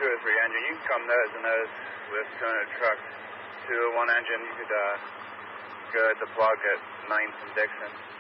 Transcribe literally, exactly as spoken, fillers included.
two oh three engine. You can come nose to nose with two hundred truck. two oh one engine, you could uh, go at the plug at ninth and Dixon.